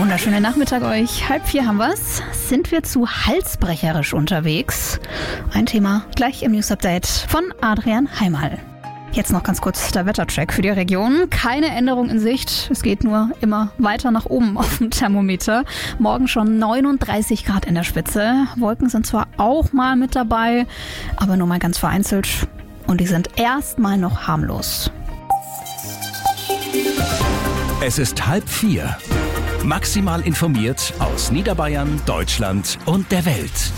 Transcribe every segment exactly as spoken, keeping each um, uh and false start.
Wunderschönen Nachmittag euch. Halb vier haben wir's. Sind wir zu halsbrecherisch unterwegs? Ein Thema gleich im News-Update von Adrian Heimal. Jetzt noch ganz kurz der Wettercheck für die Region. Keine Änderung in Sicht. Es geht nur immer weiter nach oben auf dem Thermometer. Morgen schon neununddreißig Grad in der Spitze. Wolken sind zwar auch mal mit dabei, aber nur mal ganz vereinzelt. Und die sind erstmal noch harmlos. Es ist halb vier. Maximal informiert aus Niederbayern, Deutschland und der Welt.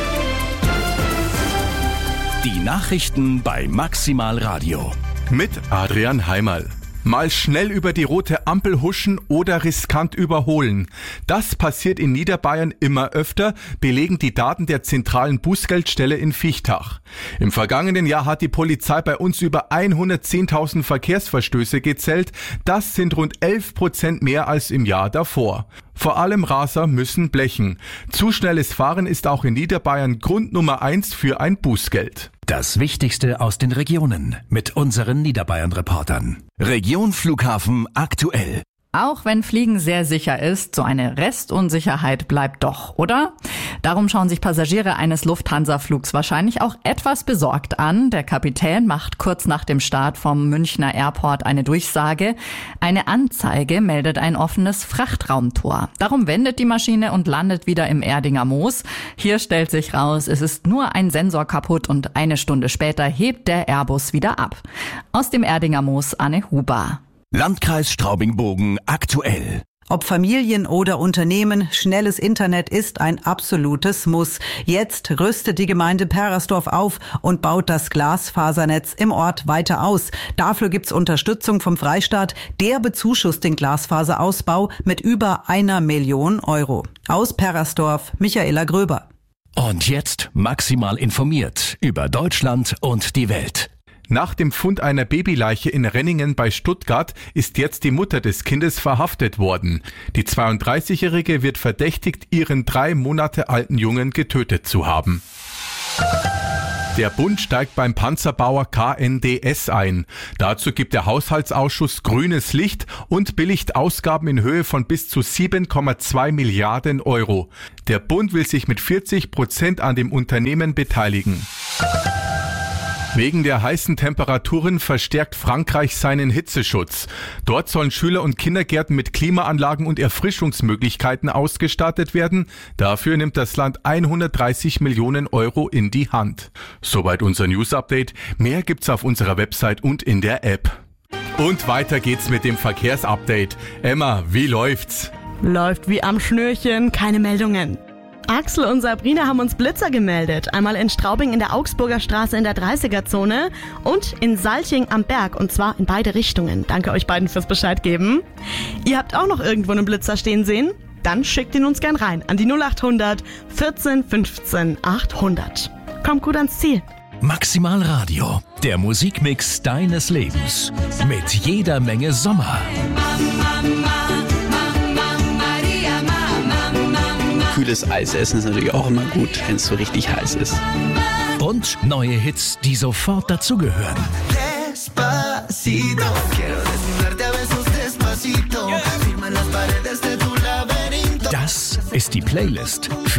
Die Nachrichten bei Maximal Radio. Mit Adrian Heimal. Mal schnell über die rote Ampel huschen oder riskant überholen. Das passiert in Niederbayern immer öfter, belegen die Daten der zentralen Bußgeldstelle in Viechtach. Im vergangenen Jahr hat die Polizei bei uns über hundertzehntausend Verkehrsverstöße gezählt. Das sind rund elf Prozent mehr als im Jahr davor. Vor allem Raser müssen blechen. Zu schnelles Fahren ist auch in Niederbayern Grund Nummer eins für ein Bußgeld. Das Wichtigste aus den Regionen mit unseren Niederbayern-Reportern. Region Flughafen aktuell. Auch wenn Fliegen sehr sicher ist, so eine Restunsicherheit bleibt doch, oder? Darum schauen sich Passagiere eines Lufthansa-Flugs wahrscheinlich auch etwas besorgt an. Der Kapitän macht kurz nach dem Start vom Münchner Airport eine Durchsage. Eine Anzeige meldet ein offenes Frachtraumtor. Darum wendet die Maschine und landet wieder im Erdinger Moos. Hier stellt sich raus, es ist nur ein Sensor kaputt und eine Stunde später hebt der Airbus wieder ab. Aus dem Erdinger Moos Anne Huber. Landkreis Straubing-Bogen aktuell. Ob Familien oder Unternehmen, schnelles Internet ist ein absolutes Muss. Jetzt rüstet die Gemeinde Perasdorf auf und baut das Glasfasernetz im Ort weiter aus. Dafür gibt's Unterstützung vom Freistaat. Der bezuschusst den Glasfaserausbau mit über einer Million Euro. Aus Perasdorf, Michaela Gröber. Und jetzt maximal informiert über Deutschland und die Welt. Nach dem Fund einer Babyleiche in Renningen bei Stuttgart ist jetzt die Mutter des Kindes verhaftet worden. Die zweiunddreißigjährige wird verdächtigt, ihren drei Monate alten Jungen getötet zu haben. Der Bund steigt beim Panzerbauer K N D S ein. Dazu gibt der Haushaltsausschuss grünes Licht und billigt Ausgaben in Höhe von bis zu sieben Komma zwei Milliarden Euro. Der Bund will sich mit vierzig Prozent an dem Unternehmen beteiligen. Wegen der heißen Temperaturen verstärkt Frankreich seinen Hitzeschutz. Dort sollen Schüler- und Kindergärten mit Klimaanlagen und Erfrischungsmöglichkeiten ausgestattet werden. Dafür nimmt das Land hundertdreißig Millionen Euro in die Hand. Soweit unser News-Update. Mehr gibt's auf unserer Website und in der App. Und weiter geht's mit dem Verkehrsupdate. Emma, wie läuft's? Läuft wie am Schnürchen, keine Meldungen. Axel und Sabrina haben uns Blitzer gemeldet. Einmal in Straubing in der Augsburger Straße in der dreißiger-Zone und in Salching am Berg. Und zwar in beide Richtungen. Danke euch beiden fürs Bescheid geben. Ihr habt auch noch irgendwo einen Blitzer stehen sehen? Dann schickt ihn uns gern rein an die null achthundert vierzehn fünfzehn achthundert. Kommt gut ans Ziel. Maximal Radio, der Musikmix deines Lebens. Mit jeder Menge Sommer. Kühles Eis essen ist natürlich auch immer gut, wenn es so richtig heiß ist. Und neue Hits, die sofort dazugehören. Das ist die Playlist für